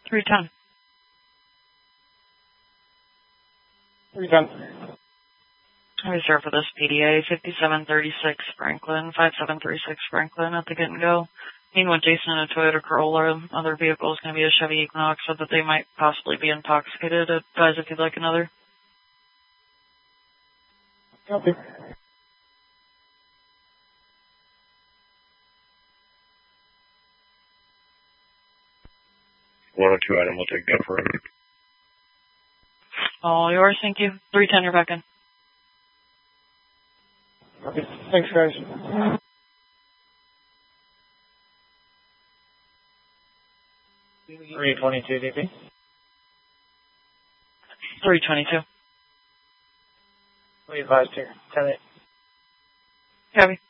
310. 310. Reserve for this PDA, 5736 Franklin, 5736 Franklin at the get and go. Meanwhile, Jason in a Toyota Corolla, other vehicle is going to be a Chevy Equinox, so that they might possibly be intoxicated. Advise if you'd like another. Copy. One or two item, we'll take that for him. All yours, thank you. 310, you're back in. Okay. Thanks, guys. 322 DP. 322. We advised here. 10-8. Copy.